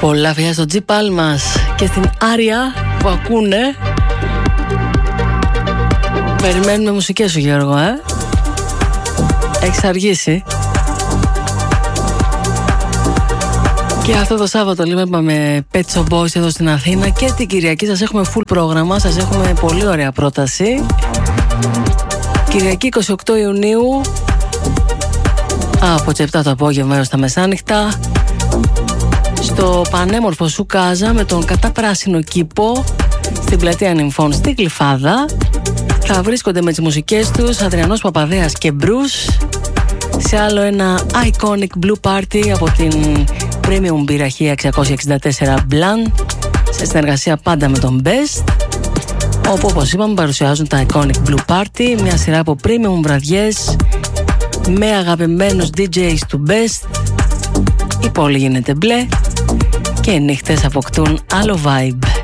Πολλά φιλιά στο G Palmas και στην Άρια που ακούνε. Περιμένουμε μουσικές σου, Γιώργο, Έχεις αργήσει. Και αυτό το Σάββατο λοιπόν είπαμε Pet Shop Boys εδώ στην Αθήνα. Και την Κυριακή σας έχουμε full πρόγραμμα. Σας έχουμε πολύ ωραία πρόταση. Κυριακή 28 Ιουνίου από τις 7 το απόγευμα έως τα μεσάνυχτα, στο πανέμορφο Σουκάζα με τον καταπράσινο κήπο στην πλατεία Νυμφών στη Γλυφάδα. Θα βρίσκονται με τις μουσικές τους Αδριανός Παπαδέας και Μπρους σε άλλο ένα iconic blue party από την Premium Μπυραχία 664 Blanc, σε συνεργασία πάντα με τον Best, όπου όπως είπαμε παρουσιάζουν τα iconic blue party, μια σειρά από premium βραδιές με αγαπημένους DJs του Best. Η πόλη γίνεται μπλε και οι νύχτες αποκτούν άλλο vibe.